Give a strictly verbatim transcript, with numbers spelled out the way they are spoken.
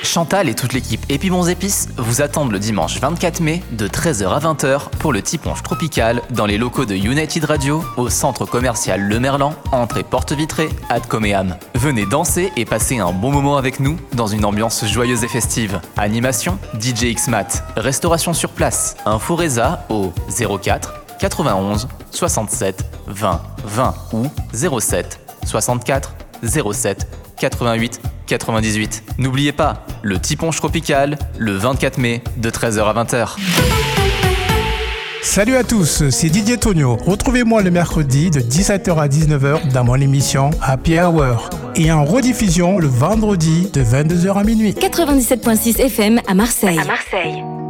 Chantal et toute l'équipe Épi Bons Épices vous attendent le dimanche vingt-quatre mai de treize heures à vingt heures pour le Tiponche Tropical dans les locaux de United Radio au centre commercial Le Merlan, entrée porte vitrée, Ad Coméam. Venez danser et passer un bon moment avec nous dans une ambiance joyeuse et festive. Animation, D J X-Mat, restauration sur place. Info Reza au zéro quatre quatre-vingt-onze soixante-sept vingt vingt ou zéro sept soixante-quatre zéro sept quatre-vingt-huit quatre-vingt-dix-huit. N'oubliez pas, le Tiponche Tropical, le vingt-quatre mai, de treize heures à vingt heures. Salut à tous, c'est Didier Tonio. Retrouvez-moi le mercredi de dix-sept heures à dix-neuf heures dans mon émission Happy Hour et en rediffusion le vendredi de vingt-deux heures à minuit. quatre-vingt-dix-sept virgule six F M à Marseille. À Marseille.